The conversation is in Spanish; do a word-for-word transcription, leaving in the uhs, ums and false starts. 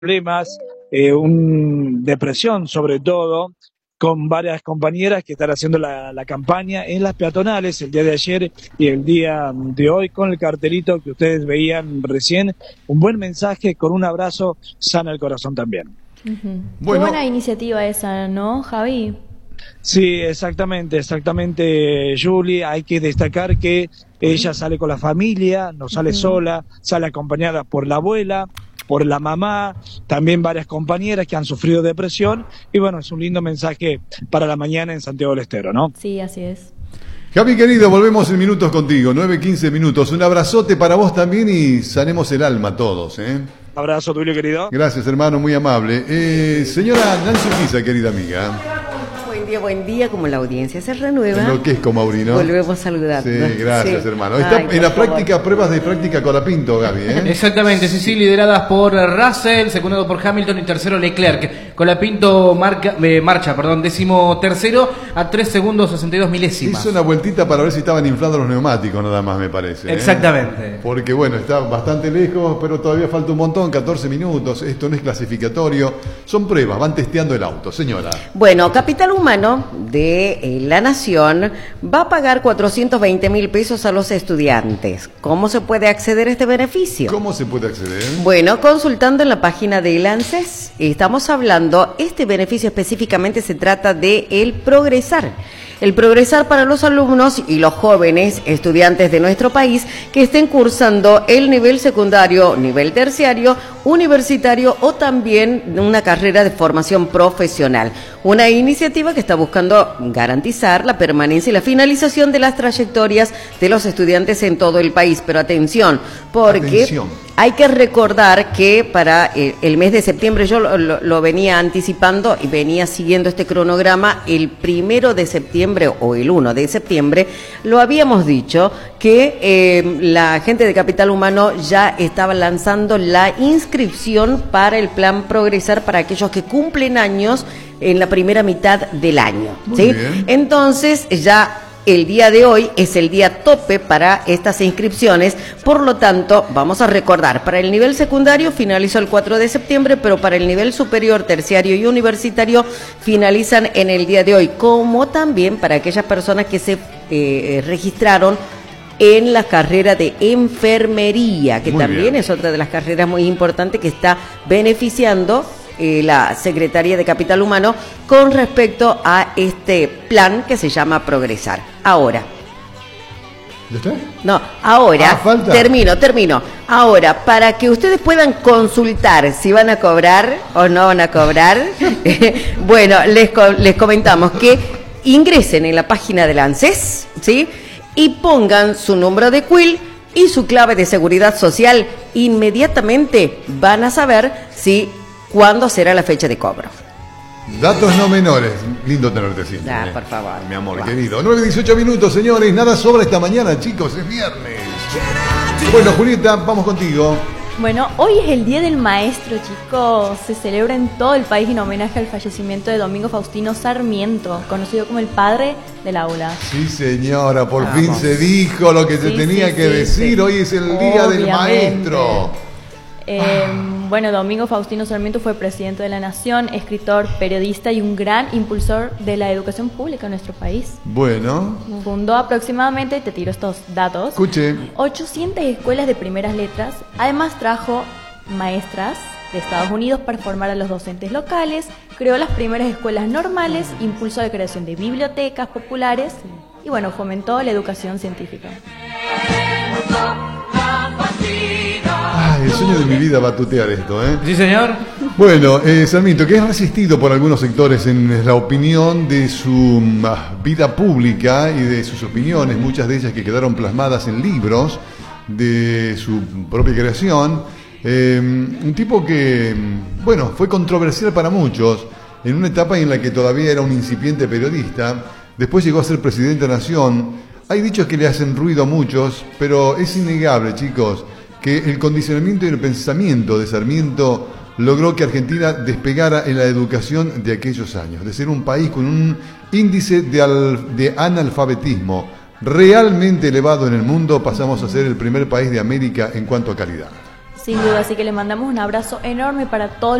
problemas, eh, un, depresión sobre todo, con varias compañeras que están haciendo la, la campaña en las peatonales el día de ayer y el día de hoy con el cartelito que ustedes veían recién. Un buen mensaje con un abrazo, sana el corazón también. Uh-huh. Bueno. Qué buena iniciativa esa, ¿no, Javi? Sí, exactamente, exactamente, Julie. Hay que destacar que ella sale con la familia, no sale uh-huh. sola, sale acompañada por la abuela, por la mamá, también varias compañeras que han sufrido depresión, y bueno, es un lindo mensaje para la mañana en Santiago del Estero, ¿no? Sí, así es. Javi querido, volvemos en minutos contigo, nueve quince minutos. Un abrazote para vos también y sanemos el alma todos, ¿eh? Abrazo, Tulio, querido. Gracias, hermano, muy amable. Eh, señora Nancy Urquiza, querida amiga. Buen día, buen día, como la audiencia se renueva. Lo que es como Aurino. Volvemos a saludar. Sí, gracias, sí. hermano. Está Ay, en la práctica, favor. pruebas de práctica Colapinto, Gaby, ¿eh? Exactamente, sí, sí, lideradas por Russell, secundado por Hamilton y tercero Leclerc. Colapinto marca, eh, marcha, perdón, décimo tercero a tres segundos sesenta y dos milésimas. Hizo una vueltita para ver si estaban inflando los neumáticos, nada más, me parece. ¿eh? Exactamente. Porque bueno, está bastante lejos, pero todavía falta un montón, catorce minutos. Esto no es clasificatorio, son pruebas, van testeando el auto, señora. Bueno, Capital Humano de eh, la Nación va a pagar cuatrocientos veinte mil pesos a los estudiantes. ¿Cómo se puede acceder a este beneficio? ¿Cómo se puede acceder? Bueno, consultando en la página del ANSES, estamos hablando, este beneficio específicamente se trata de el Progresar. El Progresar para los alumnos y los jóvenes estudiantes de nuestro país que estén cursando el nivel secundario, nivel terciario, universitario o también una carrera de formación profesional. Una iniciativa que está buscando garantizar la permanencia y la finalización de las trayectorias de los estudiantes en todo el país. Pero atención, porque atención. Hay que recordar que para el, el mes de septiembre, yo lo, lo, lo venía anticipando y venía siguiendo este cronograma, el primero de septiembre o el uno de septiembre, lo habíamos dicho que eh, la gente de Capital Humano ya estaba lanzando la inscripción para el plan Progresar para aquellos que cumplen años en la primera mitad del año. Muy ¿sí? bien. Entonces ya el día de hoy es el día tope para estas inscripciones, por lo tanto, vamos a recordar, para el nivel secundario finalizó el cuatro de septiembre, pero para el nivel superior, terciario y universitario finalizan en el día de hoy, como también para aquellas personas que se eh, registraron en la carrera de enfermería, que muy también bien. Es otra de las carreras muy importantes que está beneficiando Eh, la Secretaría de Capital Humano con respecto a este plan que se llama Progresar. Ahora. ¿Ya está? No, ahora, ah, falta. termino, termino. Ahora, para que ustedes puedan consultar si van a cobrar o no van a cobrar, eh, bueno, les, les comentamos que ingresen en la página del ANSES, ¿sí? Y pongan su número de quill y su clave de seguridad social. Inmediatamente van a saber si ¿cuándo será la fecha de cobro? Datos no menores. Lindo tenerte siempre. Ah, por favor. Mi amor wow. querido. nueve dieciocho minutos, señores. Nada sobra esta mañana, chicos. Es viernes. Bueno, Julieta, vamos contigo. Bueno, hoy es el Día del Maestro, chicos. Se celebra en todo el país en homenaje al fallecimiento de Domingo Faustino Sarmiento, conocido como el padre del aula. Sí, señora. Por Vamos. fin se dijo lo que se sí, tenía sí, que sí, decir. Sí. Hoy es el Día Obviamente. del Maestro. Eh, bueno, Domingo Faustino Sarmiento fue presidente de la Nación, escritor, periodista y un gran impulsor de la educación pública en nuestro país. Bueno. Fundó aproximadamente, te tiro estos datos, Escuche. ochocientas escuelas de primeras letras. Además trajo maestras de Estados Unidos para formar a los docentes locales, creó las primeras escuelas normales, impulsó la creación de bibliotecas populares y bueno, fomentó la educación científica. Ay, el sueño de mi vida va a tutear esto, ¿eh? Sí, señor. Bueno, eh, Sarmiento, que es resistido por algunos sectores en la opinión de su uh, vida pública y de sus opiniones, muchas de ellas que quedaron plasmadas en libros de su propia creación. Eh, un tipo que, bueno, fue controversial para muchos en una etapa en la que todavía era un incipiente periodista. Después llegó a ser presidente de la Nación. Hay dichos que le hacen ruido a muchos, pero es innegable, chicos, que el condicionamiento y el pensamiento de Sarmiento logró que Argentina despegara en la educación de aquellos años, de ser un país con un índice de, al, de analfabetismo realmente elevado en el mundo, pasamos a ser el primer país de América en cuanto a calidad. Sin duda, así que le mandamos un abrazo enorme para todos